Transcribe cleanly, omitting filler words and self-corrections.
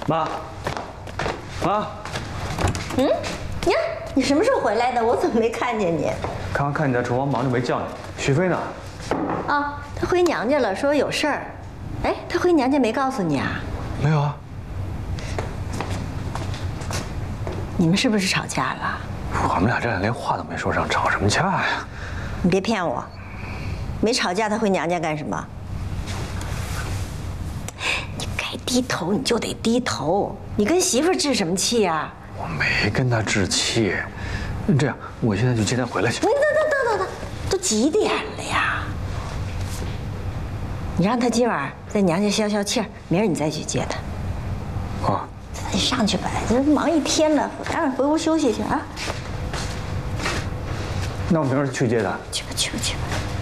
妈，妈， 呀，你什么时候回来的？我怎么没看见你？ 刚刚看你在厨房忙着没叫你。许飞呢？ 啊，她回娘家了，说有事儿。哎，她回娘家没告诉你啊？ 没有啊。 你们是不是吵架了？ 我们俩这连话都没说上，吵什么架呀？ 你别骗我，没吵架，她回娘家干什么？你该低头你就得低头，你跟媳妇儿置什么气啊？ 我没跟他置气。这样，我现在就接他回来去。 等，都几点了呀？你让他今晚在娘家消消气儿，明儿你再去接他。 啊， 你上去吧，这忙一天了，赶紧回屋休息去啊。 那我明儿去接他。 去吧。